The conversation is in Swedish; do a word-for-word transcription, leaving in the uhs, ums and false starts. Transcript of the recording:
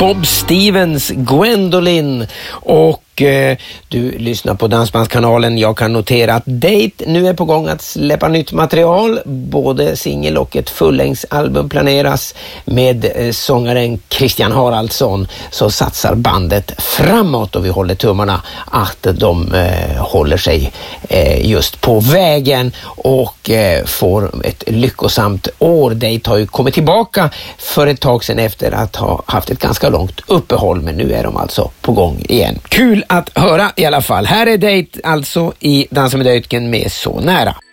Bob Stevens, Gwendolyn. Och eh, du lyssnar på Dansbandskanalen. Jag kan notera att Date nu är på gång att släppa nytt material. Både singel och ett fullängdsalbum planeras. Med eh, sångaren Christian Haraldsson så satsar bandet framåt, och vi håller tummarna att de eh, håller sig eh, just på vägen och eh, får ett lyckosamt år. Date har ju kommit tillbaka för ett tag sedan efter att ha haft ett ganska långt uppehåll, men nu är de alltså på gång igen. Kul att höra i alla fall. Här är Date alltså i Dansa med Deutgen med Så nära.